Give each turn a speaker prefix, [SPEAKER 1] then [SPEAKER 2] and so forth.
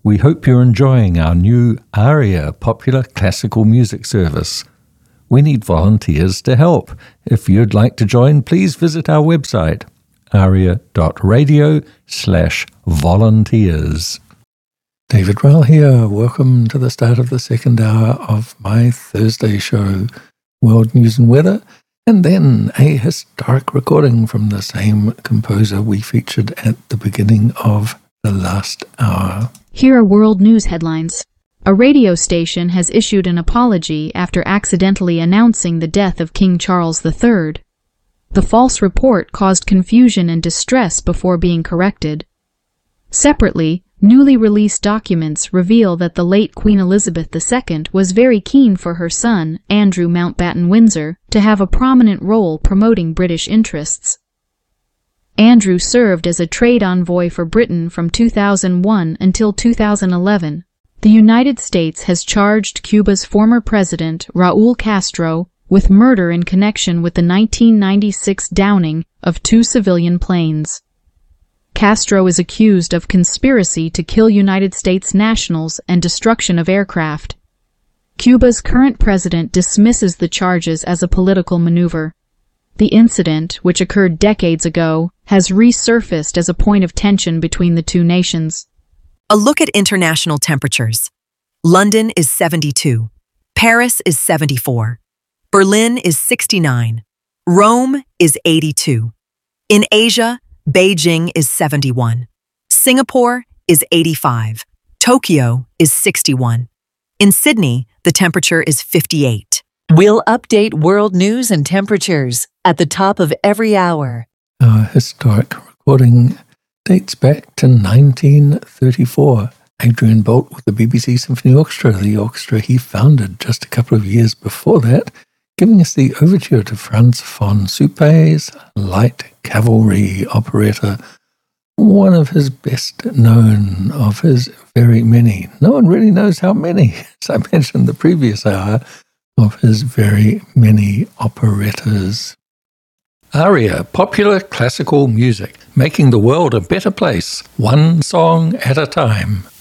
[SPEAKER 1] We hope you're enjoying our new ARIA popular classical music service. We need volunteers to help. If you'd like to join, please visit our website, aria.radio/volunteers. David Rowell here. Welcome to the start of the second hour of my Thursday show, World News and Weather, and then a historic recording from the same composer we featured at the beginning of the last hour.
[SPEAKER 2] Here are world news headlines. A radio station has issued an apology after accidentally announcing the death of King Charles III. The false report caused confusion and distress before being corrected. Separately, newly released documents reveal that the late Queen Elizabeth II was very keen for her son, Andrew Mountbatten Windsor, to have a prominent role promoting British interests. Andrew served as a trade envoy for Britain from 2001 until 2011. The United States has charged Cuba's former president, Raúl Castro, with murder in connection with the 1996 downing of 2 civilian planes. Castro is accused of conspiracy to kill United States nationals and destruction of aircraft. Cuba's current president dismisses the charges as a political maneuver. The incident, which occurred decades ago, has resurfaced as a point of tension between the two nations.
[SPEAKER 3] A look at international temperatures. London is 72. Paris is 74. Berlin is 69. Rome is 82. In Asia, Beijing is 71. Singapore is 85. Tokyo is 61. In Sydney, the temperature is 58.
[SPEAKER 4] We'll update world news and temperatures at the top of every hour.
[SPEAKER 1] Our historic recording dates back to 1934. Adrian Boult with the BBC Symphony Orchestra, the orchestra he founded just a couple of years before that, giving us the overture to Franz von Suppé's light cavalry operetta, one of his best known of his very many. No one really knows how many, as I mentioned the previous hour, of his very many operettas. ARIA, popular classical music, making the world a better place, one song at a time.